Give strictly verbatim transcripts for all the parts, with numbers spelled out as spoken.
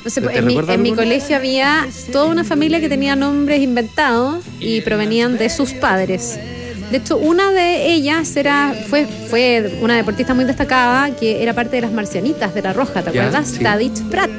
No sé, en, mi, en mi colegio había toda una familia que tenía nombres inventados y provenían de sus padres. De hecho, una de ellas era fue, fue una deportista muy destacada que era parte de las Marcianitas de La Roja, ¿te acuerdas? Sí. Tadich Prat.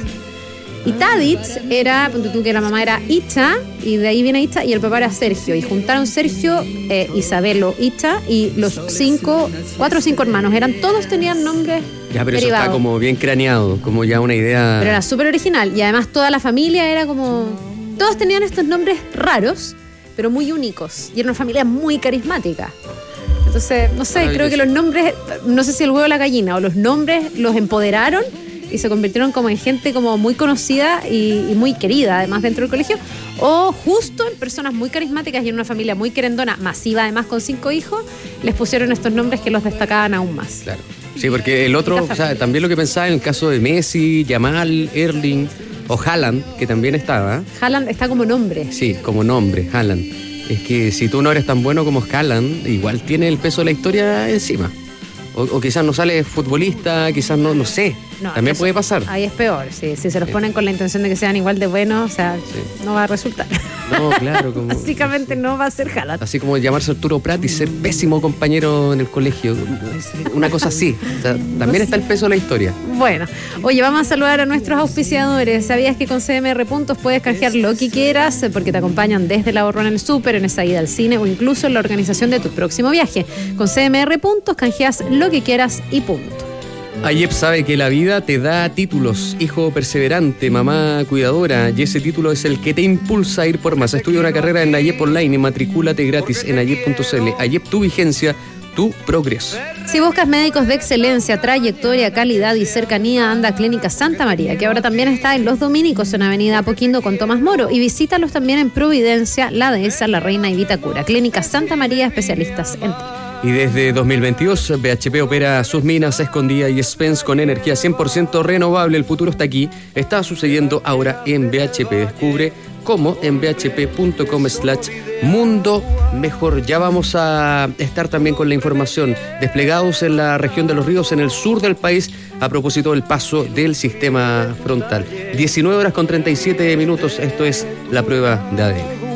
Y Tadich era, ponte tú que la mamá era Itcha, y de ahí viene Itcha, y el papá era Sergio. Y juntaron Sergio, eh, Isabelo, Itcha, y los cinco, cuatro o cinco hermanos. Eran, todos tenían nombres Ya, pero derivados. Eso está como bien craneado, como ya una idea... Pero era súper original. Y además toda la familia era como... Todos tenían estos nombres raros, pero muy únicos. Y era una familia muy carismática. Entonces, no sé, creo que los nombres... No sé si el huevo o la gallina, o los nombres los empoderaron y se convirtieron como en gente como muy conocida y, y muy querida, además, dentro del colegio, o justo en personas muy carismáticas y en una familia muy querendona, masiva, además, con cinco hijos, les pusieron estos nombres que los destacaban aún más. Claro. Sí, porque el otro, o sea, también lo que pensaba en el caso de Messi, Yamal, Erling o Haaland, que también estaba. Haaland está como nombre. Sí, como nombre, Haaland. Es que si tú no eres tan bueno como Haaland, igual tiene el peso de la historia encima. O, o quizás no sale futbolista, quizás no, no sé. No, también eso puede pasar. Ahí es peor, sí. Si se los ponen con la intención de que sean igual de buenos, o sea, sí. no va a resultar. No, claro. Como, básicamente no va a ser Haaland. Así como llamarse Arturo Prat y ser pésimo compañero en el colegio. Una cosa así. O sea, también está el peso de la historia. Bueno, oye, vamos a saludar a nuestros auspiciadores. ¿Sabías que con C M R Puntos puedes canjear lo que quieras? Porque te acompañan desde el ahorro en el súper, en esa ida al cine o incluso en la organización de tu próximo viaje. Con C M R Puntos canjeas lo que quieras y punto. AYEP sabe que la vida te da títulos, hijo perseverante, mamá cuidadora, y ese título es el que te impulsa a ir por más. Estudia una carrera en AYEP Online y matricúlate gratis en ayep punto cl. AYEP, tu vigencia, tu progreso. Si buscas médicos de excelencia, trayectoria, calidad y cercanía, anda a Clínica Santa María, que ahora también está en Los Dominicos, en Avenida Apoquindo con Tomás Moro, y visítalos también en Providencia, La Dehesa, La Reina y Vitacura. Clínica Santa María, especialistas en ti. Y desde dos mil veintidós, B H P opera sus minas Escondida y Spence con energía cien por ciento renovable. El futuro está aquí. Está sucediendo ahora en B H P. Descubre cómo en bhp.com slash mundo mejor. Ya vamos a estar también con la información desplegados en la región de Los Ríos, en el sur del país, a propósito del paso del sistema frontal. diecinueve horas con treinta y siete minutos. Esto es la prueba de A D N.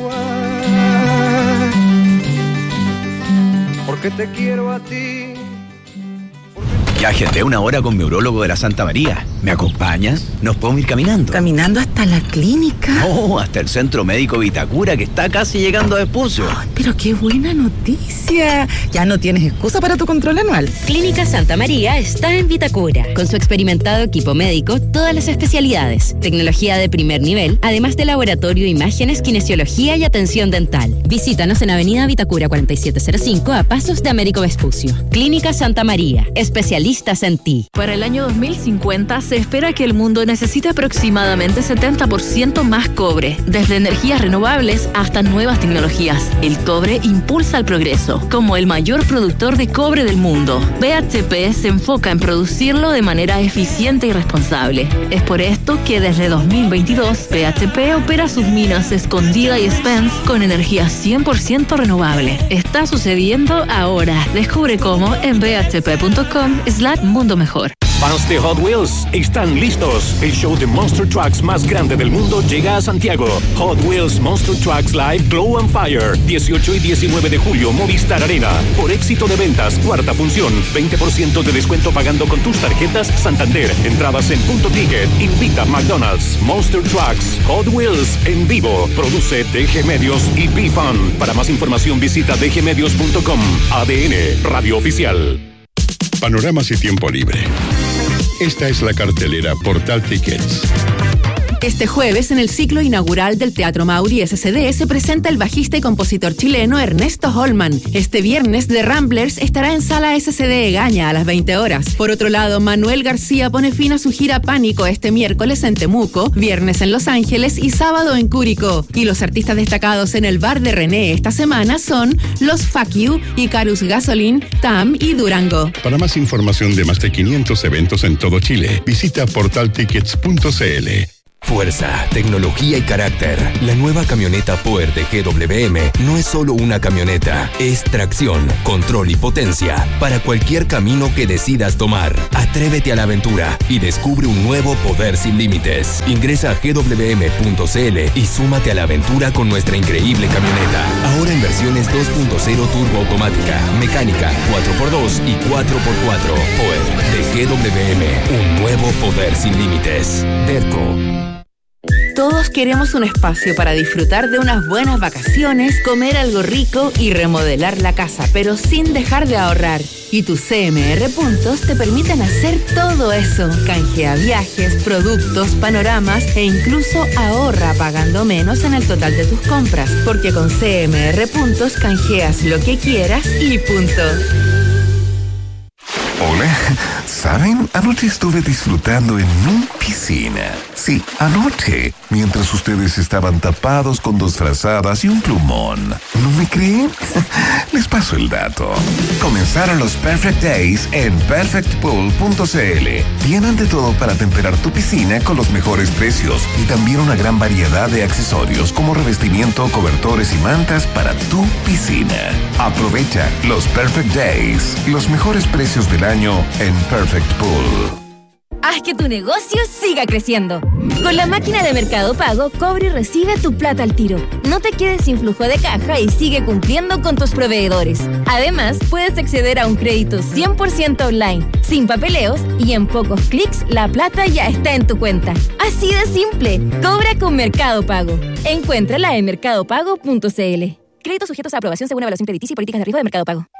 Que te quiero a ti. Ya agendé una hora con mi urólogo de la Santa María. ¿Me acompañas? ¿Nos podemos ir caminando? ¿Caminando hasta la clínica? No, hasta el Centro Médico Vitacura, que está casi llegando a Vespucio. Oh, pero qué buena noticia. Ya no tienes excusa para tu control anual. Clínica Santa María está en Vitacura. Con su experimentado equipo médico, todas las especialidades. Tecnología de primer nivel, además de laboratorio, imágenes, kinesiología y atención dental. Visítanos en Avenida Vitacura cuarenta y siete cero cinco, a pasos de Américo Vespucio. Clínica Santa María, especialistas en ti. Para el año dos mil cincuenta se espera que el mundo necesite aproximadamente setenta por ciento más cobre, desde energías renovables hasta nuevas tecnologías. El cobre impulsa el progreso. Como el mayor productor de cobre del mundo, B H P se enfoca en producirlo de manera eficiente y responsable. Es por esto que desde dos mil veintidós, B H P opera sus minas Escondida y Spence con energía cien por ciento renovable. Está sucediendo ahora. Descubre cómo en bhp.com slash mundo mejor. Fans de Hot Wheels están listos. El show de Monster Trucks más grande del mundo llega a Santiago. Hot Wheels Monster Trucks Live Glow and Fire. dieciocho y diecinueve de julio, Movistar Arena. Por éxito de ventas, cuarta función. veinte por ciento de descuento pagando con tus tarjetas Santander. Entradas en Punto Ticket. Invita McDonald's. Monster Trucks Hot Wheels en vivo. Produce D G Medios y B-Fun. Para más información visita d g medios punto com. A D N, Radio Oficial. Panoramas y tiempo libre. Esta es la cartelera Portal Tickets. Este jueves, en el ciclo inaugural del Teatro Mauri S C D, se presenta el bajista y compositor chileno Ernesto Holman. Este viernes, The Ramblers estará en Sala S C D Egaña a las veinte horas. Por otro lado, Manuel García pone fin a su gira Pánico este miércoles en Temuco, viernes en Los Ángeles y sábado en Curicó. Y los artistas destacados en el bar de René esta semana son Los Fuck You, Icarus Gasoline, Tam y Durango. Para más información de más de quinientos eventos en todo Chile, visita portal tickets punto c l. Fuerza, tecnología y carácter. La nueva camioneta Power de G W M no es solo una camioneta, es tracción, control y potencia para cualquier camino que decidas tomar. Atrévete a la aventura y descubre un nuevo poder sin límites. Ingresa a g w m punto c l y súmate a la aventura con nuestra increíble camioneta. Ahora en versiones dos punto cero turbo automática, mecánica, cuatro por dos y cuatro por cuatro. Power de G W M, un nuevo poder sin límites. Derco. Todos queremos un espacio para disfrutar de unas buenas vacaciones, comer algo rico y remodelar la casa, pero sin dejar de ahorrar. Y tus C M R Puntos te permiten hacer todo eso. Canjea viajes, productos, panoramas e incluso ahorra pagando menos en el total de tus compras, porque con C M R Puntos canjeas lo que quieras y punto. Hola, ¿saben? Anoche estuve disfrutando en mi piscina. Sí, anoche, mientras ustedes estaban tapados con dos frazadas y un plumón. ¿No me creen? Les paso el dato. Comenzaron los Perfect Days en perfect pool punto c l. Tienen de todo para temperar tu piscina con los mejores precios y también una gran variedad de accesorios como revestimiento, cobertores y mantas para tu piscina. Aprovecha los Perfect Days, los mejores precios del año en Perfect Pool. Haz que tu negocio siga creciendo. Con la máquina de Mercado Pago, cobra y recibe tu plata al tiro. No te quedes sin flujo de caja y sigue cumpliendo con tus proveedores. Además, puedes acceder a un crédito cien por ciento online, sin papeleos y en pocos clics la plata ya está en tu cuenta. Así de simple. Cobra con Mercado Pago. Encuéntrala en mercado pago punto c l. Créditos sujetos a aprobación según evaluación crediticia y políticas de riesgo de Mercado Pago.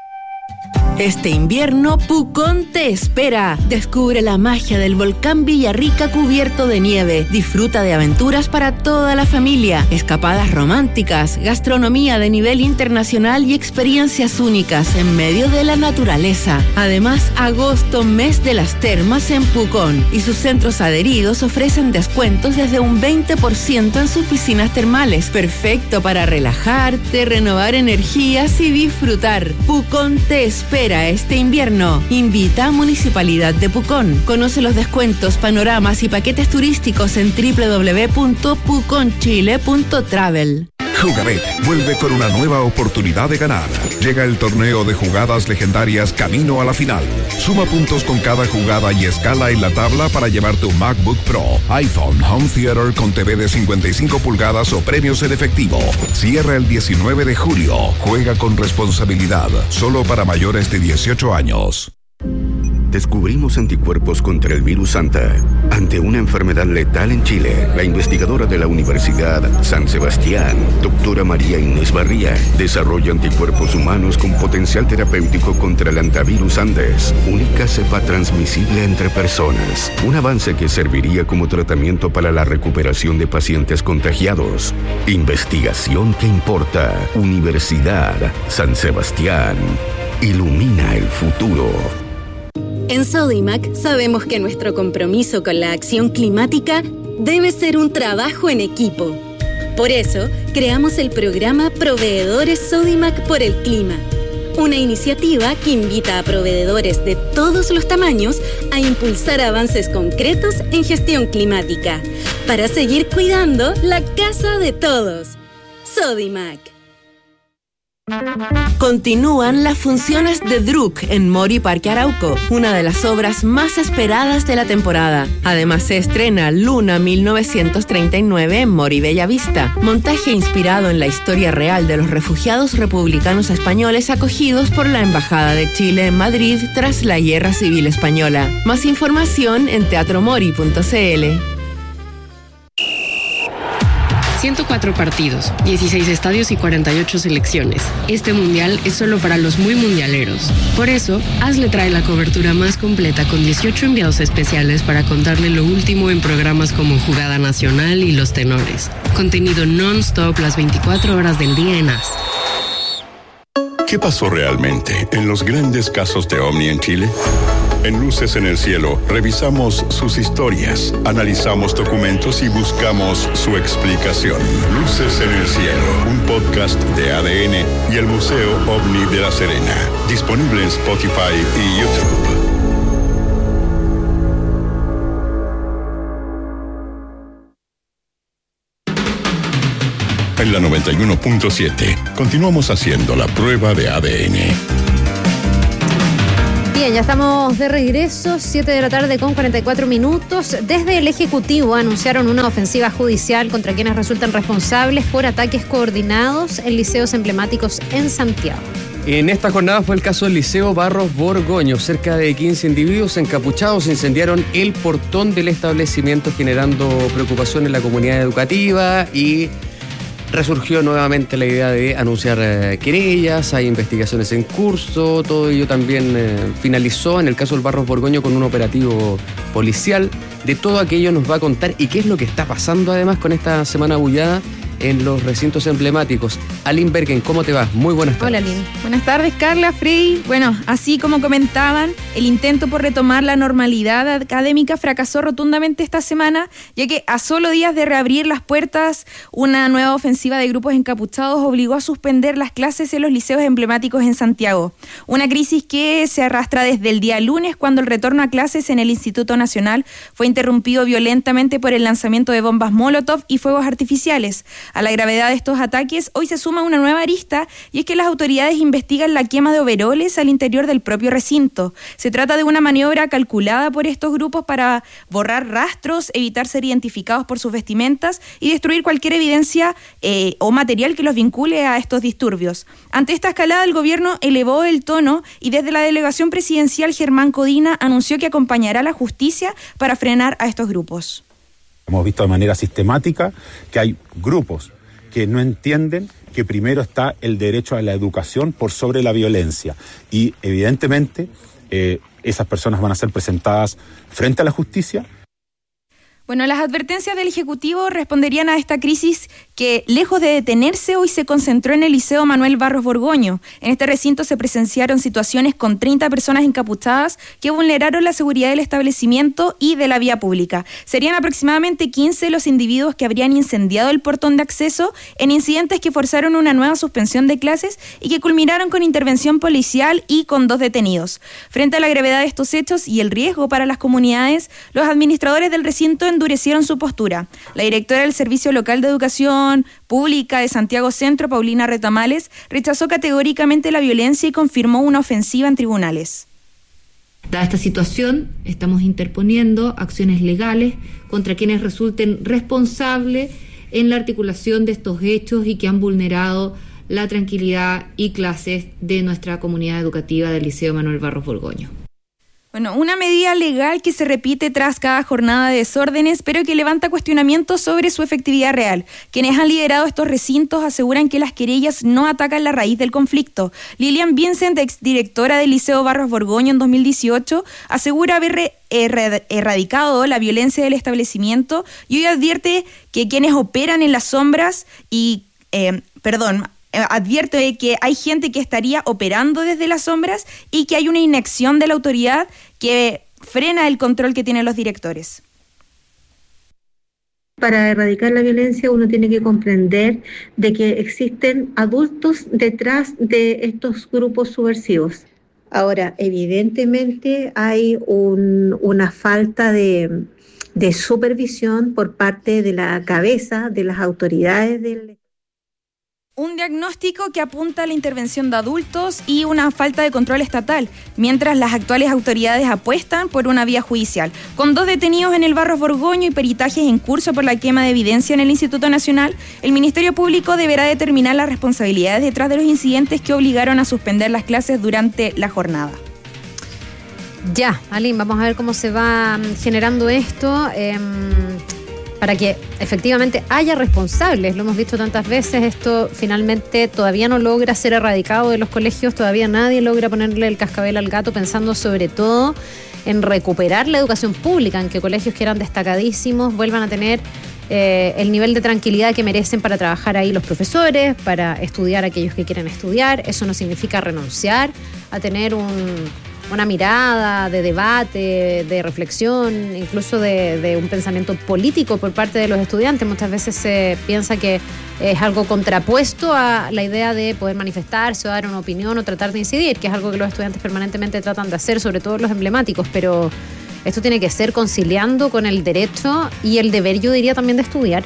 Este invierno, Pucón te espera. Descubre la magia del volcán Villarrica cubierto de nieve. Disfruta de aventuras para toda la familia, escapadas románticas, gastronomía de nivel internacional y experiencias únicas en medio de la naturaleza. Además, agosto, mes de las termas en Pucón, y sus centros adheridos ofrecen descuentos desde un veinte por ciento en sus piscinas termales. Perfecto para relajarte, renovar energías y disfrutar. Pucón te espera este invierno. Invita a Municipalidad de Pucón. Conoce los descuentos, panoramas y paquetes turísticos en w w w punto pucon chile punto travel. Jugabet vuelve con una nueva oportunidad de ganar. Llega el torneo de jugadas legendarias camino a la final. Suma puntos con cada jugada y escala en la tabla para llevarte un MacBook Pro, iPhone, Home Theater con T V de cincuenta y cinco pulgadas o premios en efectivo. Cierra el diecinueve de julio. Juega con responsabilidad. Solo para mayores de dieciocho años. Descubrimos anticuerpos contra el virus Anta. Ante una enfermedad letal en Chile, la investigadora de la Universidad San Sebastián, doctora María Inés Barría, desarrolla anticuerpos humanos con potencial terapéutico contra el antivirus Andes, única cepa transmisible entre personas. Un avance que serviría como tratamiento para la recuperación de pacientes contagiados. Investigación que importa. Universidad San Sebastián. Ilumina el futuro. En Sodimac sabemos que nuestro compromiso con la acción climática debe ser un trabajo en equipo. Por eso, creamos el programa Proveedores Sodimac por el Clima, una iniciativa que invita a proveedores de todos los tamaños a impulsar avances concretos en gestión climática, para seguir cuidando la casa de todos. Sodimac. Continúan las funciones de Druk en Mori Parque Arauco, una de las obras más esperadas de la temporada. Además se estrena Luna mil novecientos treinta y nueve en Mori Bellavista, montaje inspirado en la historia real de los refugiados republicanos españoles acogidos por la Embajada de Chile en Madrid tras la Guerra Civil Española. Más información en teatro mori punto c l. ciento cuatro partidos, dieciséis estadios y cuarenta y ocho selecciones. Este mundial es solo para los muy mundialeros. Por eso, Hazle trae la cobertura más completa con dieciocho enviados especiales para contarle lo último en programas como Jugada Nacional y Los Tenores. Contenido non-stop las veinticuatro horas del día en A S. ¿Qué pasó realmente en los grandes casos de OVNI en Chile? En Luces en el Cielo, revisamos sus historias, analizamos documentos y buscamos su explicación. Luces en el Cielo, un podcast de A D N y el Museo OVNI de La Serena. Disponible en Spotify y YouTube. en la noventa y uno punto siete. Continuamos haciendo la prueba de A D N. Bien, ya estamos de regreso, siete de la tarde con cuarenta y cuatro minutos. Desde el Ejecutivo anunciaron una ofensiva judicial contra quienes resultan responsables por ataques coordinados en liceos emblemáticos en Santiago. En esta jornada fue el caso del Liceo Barros Borgoño. Cerca de quince individuos encapuchados incendiaron el portón del establecimiento, generando preocupación en la comunidad educativa, y resurgió nuevamente la idea de anunciar eh, querellas. Hay investigaciones en curso. Todo ello también eh, finalizó en el caso del Barros Borgoño con un operativo policial. De todo aquello nos va a contar y qué es lo que está pasando además con esta semana bullada en los recintos emblemáticos. Aline Bergen, ¿cómo te va? Muy buenas tardes. Hola, Aline. Buenas tardes, Carla, Frey. Bueno, así como comentaban, el intento por retomar la normalidad académica fracasó rotundamente esta semana, ya que a solo días de reabrir las puertas, una nueva ofensiva de grupos encapuchados obligó a suspender las clases en los liceos emblemáticos en Santiago. Una crisis que se arrastra desde el día lunes, cuando el retorno a clases en el Instituto Nacional fue interrumpido violentamente por el lanzamiento de bombas Molotov y fuegos artificiales. A la gravedad de estos ataques, hoy se suma una nueva arista, y es que las autoridades investigan la quema de overoles al interior del propio recinto. Se trata de una maniobra calculada por estos grupos para borrar rastros, evitar ser identificados por sus vestimentas y destruir cualquier evidencia eh, o material que los vincule a estos disturbios. Ante esta escalada, el gobierno elevó el tono y desde la delegación presidencial Germán Codina anunció que acompañará a la justicia para frenar a estos grupos. Hemos visto de manera sistemática que hay grupos que no entienden que primero está el derecho a la educación por sobre la violencia, y evidentemente eh, esas personas van a ser presentadas frente a la justicia. Bueno, las advertencias del Ejecutivo responderían a esta crisis que, lejos de detenerse, hoy se concentró en el Liceo Manuel Barros Borgoño. En este recinto se presenciaron situaciones con treinta personas encapuchadas que vulneraron la seguridad del establecimiento y de la vía pública. Serían aproximadamente quince los individuos que habrían incendiado el portón de acceso en incidentes que forzaron una nueva suspensión de clases y que culminaron con intervención policial y con dos detenidos. Frente a la gravedad de estos hechos y el riesgo para las comunidades, los administradores del recinto endurecieron su postura. La directora del Servicio Local de Educación Pública de Santiago Centro, Paulina Retamales, rechazó categóricamente la violencia y confirmó una ofensiva en tribunales. Dada esta situación, estamos interponiendo acciones legales contra quienes resulten responsables en la articulación de estos hechos y que han vulnerado la tranquilidad y clases de nuestra comunidad educativa del Liceo Manuel Barros Borgoño. Bueno, una medida legal que se repite tras cada jornada de desórdenes, pero que levanta cuestionamientos sobre su efectividad real. Quienes han liderado estos recintos aseguran que las querellas no atacan la raíz del conflicto. Lilian Vincent, exdirectora del Liceo Barros Borgoño en dos mil dieciocho, asegura haber erradicado la violencia del establecimiento y hoy advierte que quienes operan en las sombras y, eh, perdón, advierte que hay gente que estaría operando desde las sombras y que hay una inacción de la autoridad que frena el control que tienen los directores. Para erradicar la violencia uno tiene que comprender de que existen adultos detrás de estos grupos subversivos. Ahora, evidentemente hay un, una falta de, de supervisión por parte de la cabeza de las autoridades del Un diagnóstico que apunta a la intervención de adultos y una falta de control estatal, mientras las actuales autoridades apuestan por una vía judicial. Con dos detenidos en el Barros Borgoño y peritajes en curso por la quema de evidencia en el Instituto Nacional, el Ministerio Público deberá determinar las responsabilidades detrás de los incidentes que obligaron a suspender las clases durante la jornada. Ya, Aline, vamos a ver cómo se va generando esto. Eh... para que efectivamente haya responsables. Lo hemos visto tantas veces, esto finalmente todavía no logra ser erradicado de los colegios, todavía nadie logra ponerle el cascabel al gato, pensando sobre todo en recuperar la educación pública, en que colegios que eran destacadísimos vuelvan a tener eh, el nivel de tranquilidad que merecen para trabajar ahí los profesores, para estudiar aquellos que quieren estudiar. Eso no significa renunciar a tener un... una mirada de debate, de reflexión, incluso de, de un pensamiento político por parte de los estudiantes. Muchas veces se piensa que es algo contrapuesto a la idea de poder manifestarse o dar una opinión o tratar de incidir, que es algo que los estudiantes permanentemente tratan de hacer, sobre todo los emblemáticos, pero esto tiene que ser conciliando con el derecho y el deber, yo diría, también de estudiar.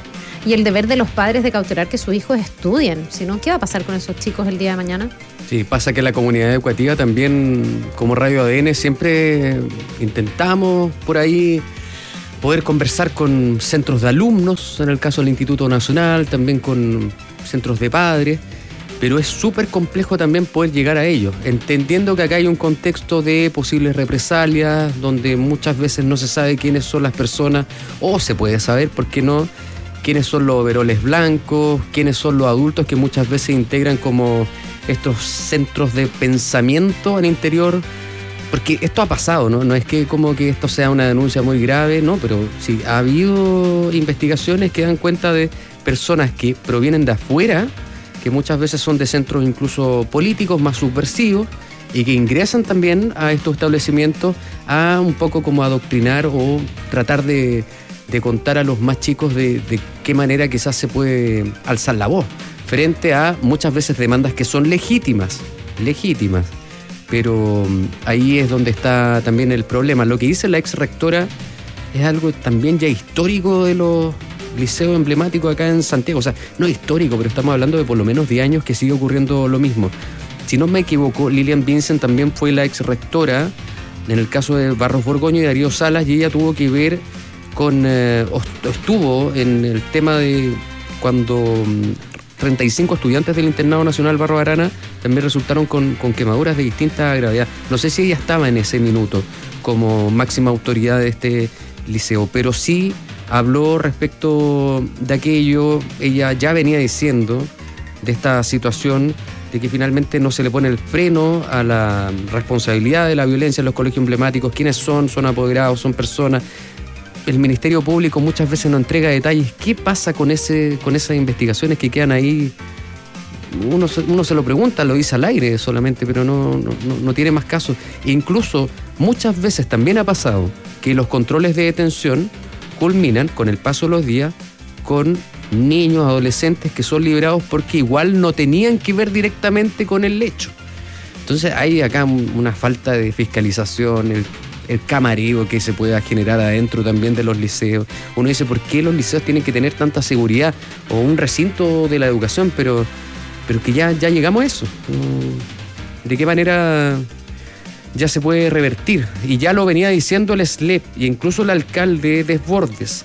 Y el deber de los padres de cautelar que sus hijos estudien. Si no, ¿qué va a pasar con esos chicos el día de mañana? Sí, pasa que la comunidad educativa también, como Radio A D N, siempre intentamos por ahí poder conversar con centros de alumnos, en el caso del Instituto Nacional, también con centros de padres, pero es súper complejo también poder llegar a ellos, entendiendo que acá hay un contexto de posibles represalias, donde muchas veces no se sabe quiénes son las personas, o se puede saber, ¿por qué no?, quiénes son los overoles blancos, quiénes son los adultos que muchas veces integran como estos centros de pensamiento al interior, porque esto ha pasado, ¿no? No es que como que esto sea una denuncia muy grave, no, pero sí ha habido investigaciones que dan cuenta de personas que provienen de afuera, que muchas veces son de centros incluso políticos más subversivos y que ingresan también a estos establecimientos a un poco como adoctrinar o tratar de, de contar a los más chicos de, de qué manera quizás se puede alzar la voz frente a muchas veces demandas que son legítimas, legítimas, pero ahí es donde está también el problema. Lo que dice la ex rectora es algo también ya histórico de los liceos emblemáticos acá en Santiago, o sea, no histórico, pero estamos hablando de por lo menos diez años que sigue ocurriendo lo mismo. Si no me equivoco, Lilian Vincent también fue la ex rectora en el caso de Barros Borgoño y Darío Salas, y ella tuvo que ver con, eh, estuvo en el tema de cuando treinta y cinco estudiantes del Internado Nacional Barros Arana también resultaron con, con quemaduras de distinta gravedad. No sé si ella estaba en ese minuto como máxima autoridad de este liceo, pero sí habló respecto de aquello. Ella ya venía diciendo de esta situación de que finalmente no se le pone el freno a la responsabilidad de la violencia en los colegios emblemáticos. ¿Quiénes son? ¿Son apoderados? ¿Son personas? El Ministerio Público muchas veces no entrega detalles. ¿Qué pasa con ese con esas investigaciones que quedan ahí? Uno se, uno se lo pregunta, lo dice al aire solamente, pero no, no, no tiene más caso. E incluso muchas veces también ha pasado que los controles de detención culminan con el paso de los días con niños, adolescentes que son liberados porque igual no tenían que ver directamente con el hecho. Entonces hay acá una falta de fiscalización, el el camareo que se pueda generar adentro también de los liceos. Uno dice, ¿por qué los liceos tienen que tener tanta seguridad? O un recinto de la educación, pero, pero que ya, ya llegamos a eso. ¿De qué manera ya se puede revertir? Y ya lo venía diciendo el S L E P, e incluso el alcalde Desbordes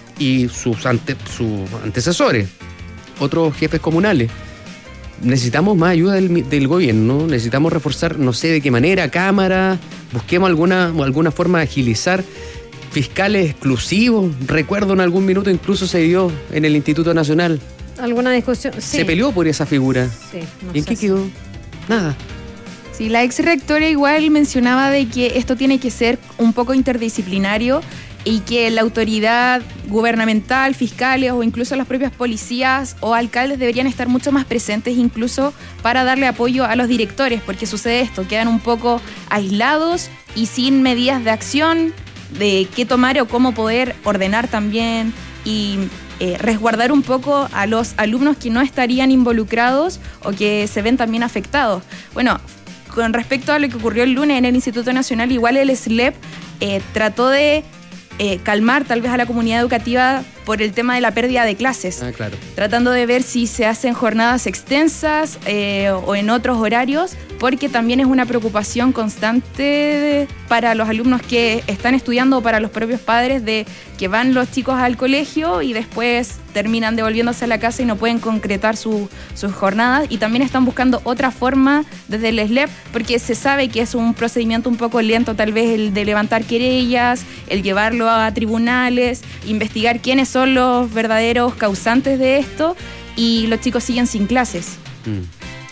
y sus, ante, sus antecesores, otros jefes comunales. Necesitamos más ayuda del, del gobierno, necesitamos reforzar, no sé de qué manera, cámaras, busquemos alguna, alguna forma de agilizar, fiscales exclusivos. Recuerdo en algún minuto incluso se dio en el Instituto Nacional. ¿Alguna discusión? Sí. Se peleó por esa figura. Sí, no ¿Y en qué si... quedó? Nada. Sí, la ex rectora igual mencionaba de que esto tiene que ser un poco interdisciplinario y que la autoridad gubernamental, fiscales o incluso las propias policías o alcaldes deberían estar mucho más presentes incluso para darle apoyo a los directores, porque sucede esto, quedan un poco aislados y sin medidas de acción de qué tomar o cómo poder ordenar también y eh, resguardar un poco a los alumnos que no estarían involucrados o que se ven también afectados. Bueno, con respecto a lo que ocurrió el lunes en el Instituto Nacional, igual el S L E P eh, trató de Eh, calmar tal vez a la comunidad educativa por el tema de la pérdida de clases. Ah, claro. Tratando de ver si se hacen jornadas extensas eh, o en otros horarios, porque también es una preocupación constante para los alumnos que están estudiando o para los propios padres de que van los chicos al colegio y después terminan devolviéndose a la casa y no pueden concretar su, sus jornadas, y también están buscando otra forma desde el S L E P, porque se sabe que es un procedimiento un poco lento tal vez el de levantar querellas, el llevarlo a tribunales, investigar quiénes son los verdaderos causantes de esto, y los chicos siguen sin clases. Mm.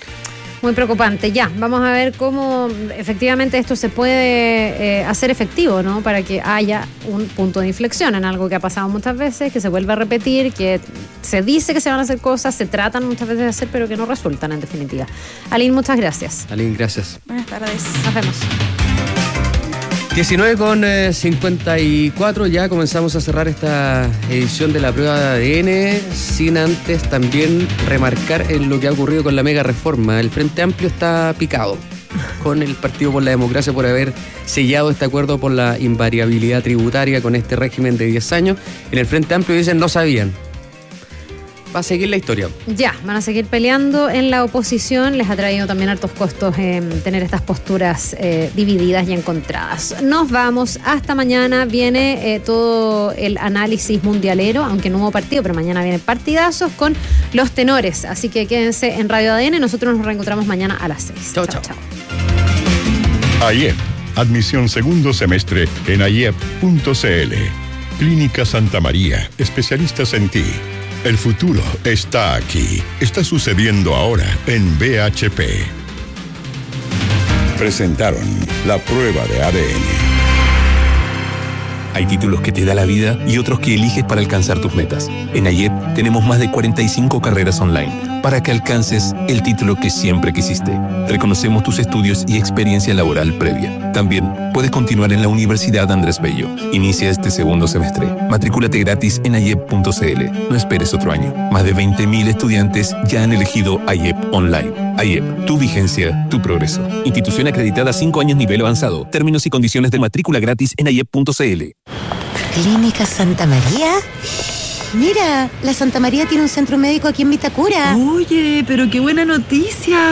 Muy preocupante. Ya, vamos a ver cómo efectivamente esto se puede eh, hacer efectivo, ¿no? Para que haya un punto de inflexión en algo que ha pasado muchas veces, que se vuelve a repetir, que se dice que se van a hacer cosas, se tratan muchas veces de hacer, pero que no resultan en definitiva. Aline, muchas gracias. Aline, gracias. Buenas tardes. Nos vemos. diecinueve con cincuenta y cuatro, ya comenzamos a cerrar esta edición de la prueba de A D N, sin antes también remarcar en lo que ha ocurrido con la mega reforma. El Frente Amplio está picado con el Partido por la Democracia por haber sellado este acuerdo por la invariabilidad tributaria con este régimen de diez años. En el Frente Amplio dicen no sabían. va a seguir la historia. Ya, van a seguir peleando en la oposición. Les ha traído también hartos costos eh, tener estas posturas eh, divididas y encontradas. Nos vamos. Hasta mañana. Viene eh, todo el análisis mundialero, aunque no hubo partido, pero mañana vienen partidazos con los tenores. Así que quédense en Radio A D N. Nosotros nos reencontramos mañana a las seis. Chao, chao. chao. A I E P. Admisión segundo semestre en a i e p punto c l. Clínica Santa María. Especialistas en ti. El futuro está aquí. Está sucediendo ahora en B H P. Presentaron la prueba de A D N. Hay títulos que te da la vida y otros que eliges para alcanzar tus metas. En A I E P tenemos más de cuarenta y cinco carreras online para que alcances el título que siempre quisiste. Reconocemos tus estudios y experiencia laboral previa. También puedes continuar en la Universidad Andrés Bello. Inicia este segundo semestre. Matrículate gratis en a i e p punto c l. No esperes otro año. Más de veinte mil estudiantes ya han elegido A I E P Online. A I E P, tu vigencia, tu progreso. Institución acreditada cinco años nivel avanzado. Términos y condiciones de matrícula gratis en a i e p punto c l. ¿Clínica Santa María? Mira, la Santa María tiene un centro médico aquí en Vitacura. Oye, pero qué buena noticia.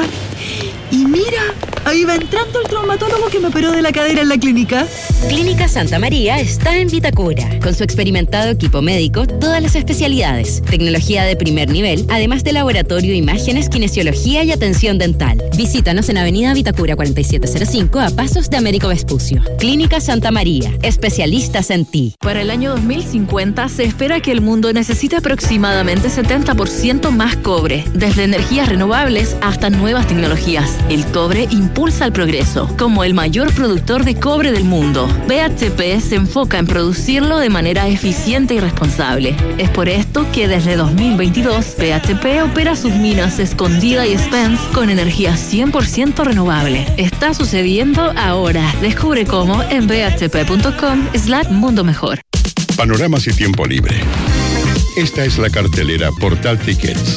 Y mira, ahí va entrando el traumatólogo que me operó de la cadera en la clínica. Clínica Santa María está en Vitacura. Con su experimentado equipo médico, todas las especialidades, tecnología de primer nivel, además de laboratorio, imágenes, kinesiología y atención dental. Visítanos en Avenida Vitacura cuarenta y siete cero cinco a pasos de Américo Vespucio. Clínica Santa María, especialistas en ti. Para el año dos mil cincuenta se espera que el mundo necesite aproximadamente setenta por ciento más cobre, desde energías renovables hasta nuevas tecnologías. El cobre impulsa el progreso. Como el mayor productor de cobre del mundo, B H P se enfoca en producirlo de manera eficiente y responsable. Es por esto que desde dos mil veintidós, B H P opera sus minas Escondida y Spence con energía cien por ciento renovable. Está sucediendo ahora. Descubre cómo en b h p punto com slash mundo mejor. Panoramas y tiempo libre. Esta es la cartelera Portal Tickets.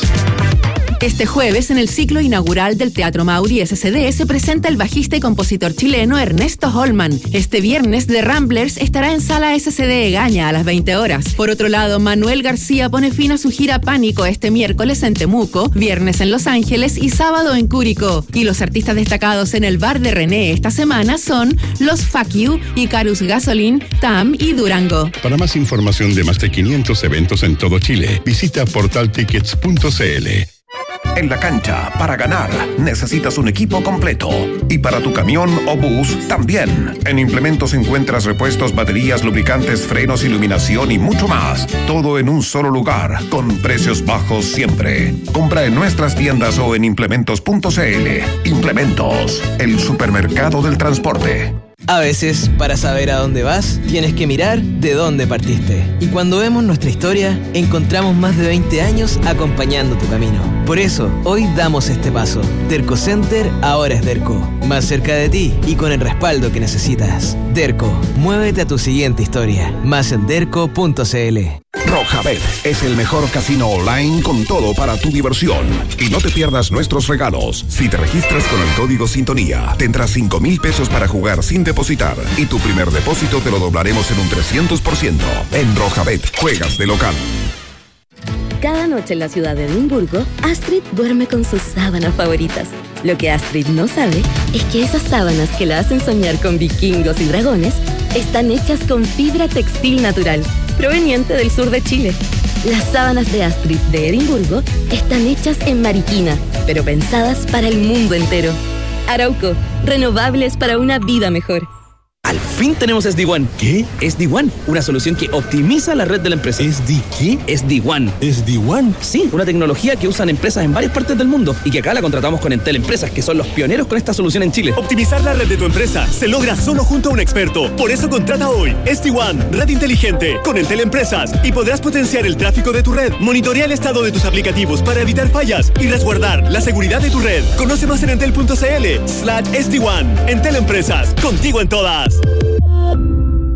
Este jueves, en el ciclo inaugural del Teatro Mauri S C D, se presenta el bajista y compositor chileno Ernesto Holman. Este viernes, The Ramblers estará en Sala S C D Egaña a las veinte horas. Por otro lado, Manuel García pone fin a su gira Pánico este miércoles en Temuco, viernes en Los Ángeles y sábado en Curicó. Y los artistas destacados en el bar de René esta semana son Los Fuck You, Icarus Gasoline, Tam y Durango. Para más información de más de quinientos eventos en todo Chile, visita portal tickets punto c l. En la cancha, para ganar, necesitas un equipo completo. Y para tu camión o bus, también. En Implementos encuentras repuestos, baterías, lubricantes, frenos, iluminación y mucho más. Todo en un solo lugar, con precios bajos siempre. Compra en nuestras tiendas o en implementos punto c l. Implementos, el supermercado del transporte. A veces, para saber a dónde vas, tienes que mirar de dónde partiste. Y cuando vemos nuestra historia, encontramos más de veinte años acompañando tu camino. Por eso, hoy damos este paso. Derco Center ahora es Derco. Más cerca de ti y con el respaldo que necesitas. Derco, muévete a tu siguiente historia. Más en derco punto c l. Rojabet es el mejor casino online con todo para tu diversión. Y no te pierdas nuestros regalos. Si te registras con el código Sintonía, tendrás cinco mil pesos para jugar sin depositar. Y tu primer depósito te lo doblaremos en un trescientos por ciento. En Rojabet, juegas de local. Cada noche en la ciudad de Edimburgo, Astrid duerme con sus sábanas favoritas. Lo que Astrid no sabe es que esas sábanas que la hacen soñar con vikingos y dragones están hechas con fibra textil natural, proveniente del sur de Chile. Las sábanas de Astrid de Edimburgo están hechas en Mariquina, pero pensadas para el mundo entero. Arauco, renovables para una vida mejor. Al fin tenemos S D One. ¿Qué? S D One, una solución que optimiza la red de la empresa. ¿S D qué? S D One. ¿S D One? Sí, una tecnología que usan empresas en varias partes del mundo y que acá la contratamos con Entel Empresas, que son los pioneros con esta solución en Chile. Optimizar la red de tu empresa se logra solo junto a un experto. Por eso contrata hoy S D One, red inteligente, con Entel Empresas, y podrás potenciar el tráfico de tu red, monitorea el estado de tus aplicativos para evitar fallas y resguardar la seguridad de tu red. Conoce más en entel punto c l slash S D One. Entel Empresas, contigo en todas.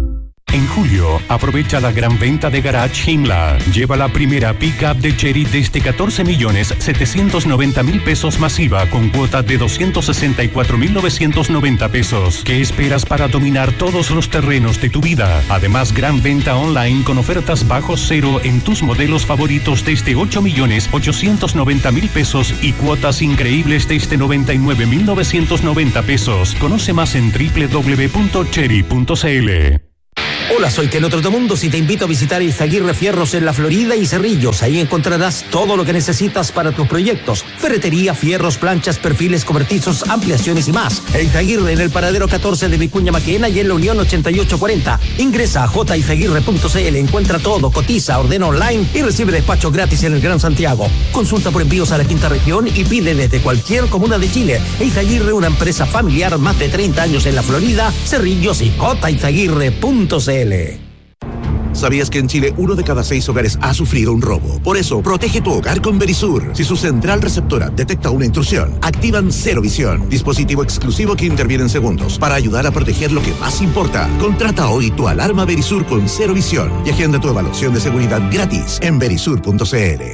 En julio, aprovecha la gran venta de Garage Himla. Lleva la primera pick-up de Chery desde catorce millones setecientos noventa mil pesos masiva con cuota de doscientos sesenta y cuatro mil novecientos noventa pesos. ¿Qué esperas para dominar todos los terrenos de tu vida? Además, gran venta online con ofertas bajo cero en tus modelos favoritos desde ocho millones ochocientos noventa mil pesos y cuotas increíbles desde noventa y nueve mil novecientos noventa pesos. Conoce más en doble u doble u doble u punto chery punto c l. Hola, soy Keno Trotamundos y te invito a visitar Izaguirre Fierros en La Florida y Cerrillos. Ahí encontrarás todo lo que necesitas para tus proyectos: ferretería, fierros, planchas, perfiles cobertizos, ampliaciones y más. Izaguirre en el paradero catorce de Vicuña Maquena y en la Unión ochenta y ocho cuarenta. Ingresa a j izaguirre punto c l, encuentra todo, cotiza, ordena online y recibe despacho gratis en el Gran Santiago. Consulta por envíos a la quinta región y pide desde cualquier comuna de Chile. Izaguirre, una empresa familiar, más de treinta años en La Florida, Cerrillos y j izaguirre punto c l. ¿Sabías que en Chile uno de cada seis hogares ha sufrido un robo? Por eso, protege tu hogar con Verisur. Si su central receptora detecta una intrusión, activan Cero Visión, dispositivo exclusivo que interviene en segundos para ayudar a proteger lo que más importa. Contrata hoy tu alarma Verisur con Cero Visión y agenda tu evaluación de seguridad gratis en verisur punto c l.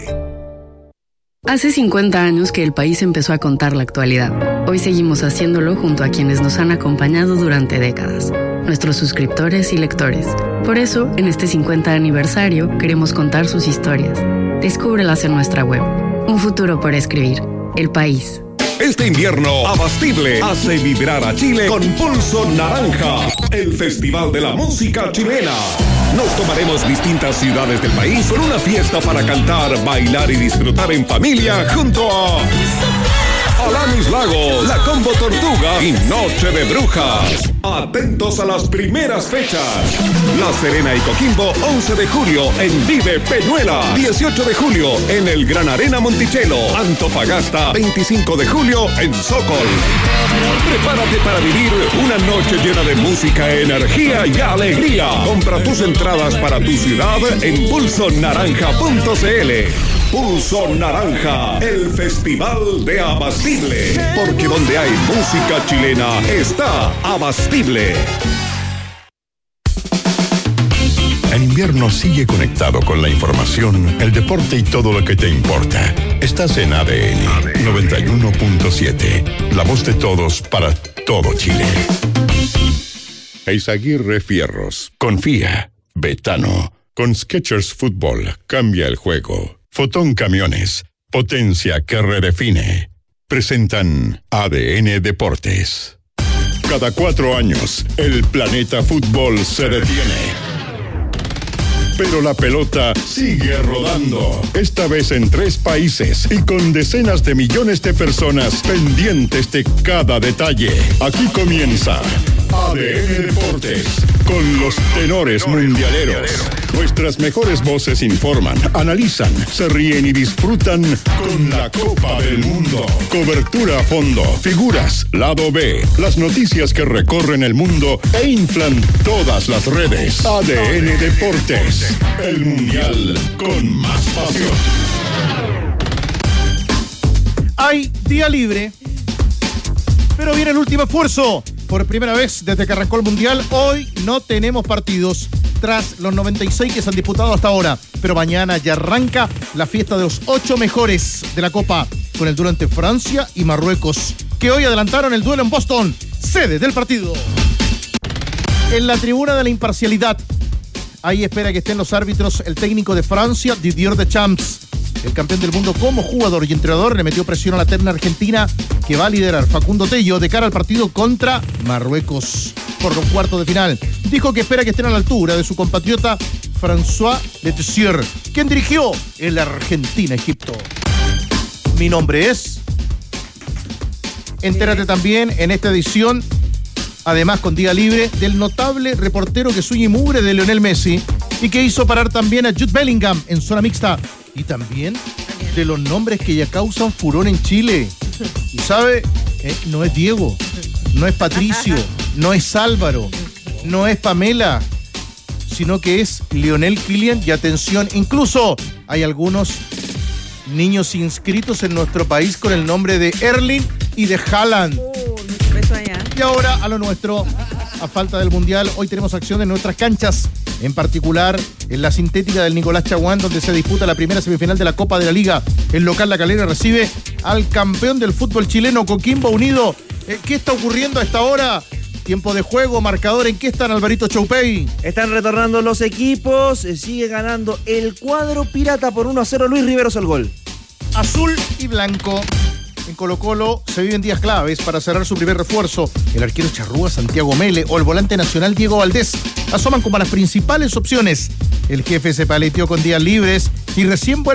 Hace cincuenta años que el país empezó a contar la actualidad. Hoy seguimos haciéndolo junto a quienes nos han acompañado durante décadas, nuestros suscriptores y lectores. Por eso, en este cincuenta aniversario, queremos contar sus historias. Descúbrelas en nuestra web. Un futuro por escribir. El País. Este invierno, Abastible hace vibrar a Chile con Pulso Naranja, el festival de la música chilena. Nos tomaremos distintas ciudades del país con una fiesta para cantar, bailar y disfrutar en familia junto a Alanis Lagos, La Combo Tortuga y Noche de Brujas. Atentos a las primeras fechas. La Serena y Coquimbo, once de julio en Vive Peñuela. dieciocho de julio en el Gran Arena Monticello. Antofagasta, veinticinco de julio en Sokol. Prepárate para vivir una noche llena de música, energía y alegría. Compra tus entradas para tu ciudad en pulso naranja punto c l. Pulso Naranja, el festival de Abastible. Porque donde hay música chilena está Abastible. En invierno sigue conectado con la información, el deporte y todo lo que te importa. Estás en A D N noventa y uno punto siete, la voz de todos para todo Chile. Izaguirre Fierros, confía, Betano. Con Skechers Fútbol, cambia el juego. Fotón Camiones, potencia que redefine. Presentan A D N Deportes. Cada cuatro años, el planeta fútbol se detiene. Pero la pelota sigue rodando, esta vez en tres países y con decenas de millones de personas pendientes de cada detalle. Aquí comienza A D N Deportes con los tenores mundialeros. Nuestras mejores voces informan, analizan, se ríen y disfrutan con la Copa del Mundo. Cobertura a fondo, figuras, lado B, las noticias que recorren el mundo e inflan todas las redes. A D N Deportes, el mundial con más pasión. Hay día libre, pero viene el último esfuerzo. Por primera vez desde que arrancó el Mundial, hoy no tenemos partidos tras los noventa y seis que se han disputado hasta ahora. Pero mañana ya arranca la fiesta de los ocho mejores de la Copa, con el duelo entre Francia y Marruecos, que hoy adelantaron el duelo en Boston, sede del partido. En la tribuna de la imparcialidad, ahí espera que estén los árbitros el técnico de Francia, Didier Deschamps. El campeón del mundo como jugador y entrenador le metió presión a la terna argentina que va a liderar Facundo Tello de cara al partido contra Marruecos por los cuartos de final. Dijo que espera que estén a la altura de su compatriota François Letessier, quien dirigió el Argentina-Egipto. Mi nombre es... Entérate también en esta edición, además con día libre, del notable reportero que sueña y mugre de Lionel Messi y que hizo parar también a Jude Bellingham en zona mixta. Y también de los nombres que ya causan furor en Chile. Y sabe, eh, no es Diego, no es Patricio, no es Álvaro, no es Pamela, sino que es Lionel Kylian. Y atención, incluso hay algunos niños inscritos en nuestro país con el nombre de Erling y de Haaland. Uh, beso allá. Y ahora a lo nuestro. a falta del Mundial, hoy tenemos acción en nuestras canchas, en particular en la sintética del Nicolás Chaguán, donde se disputa la primera semifinal de la Copa de la Liga. El local La Calera recibe al campeón del fútbol chileno, Coquimbo Unido. Eh, ¿Qué está ocurriendo a esta hora? Tiempo de juego, marcador, ¿en qué están, Alvarito Choupey? Están retornando los equipos, eh, sigue ganando el cuadro pirata por uno a cero, Luis Riveros el gol. Azul y blanco. En Colo-Colo se viven días claves para cerrar su primer refuerzo. El arquero charrúa Santiago Mele o el volante nacional Diego Valdés asoman como las principales opciones. El jefe se paleteó con días libres y recién vuelve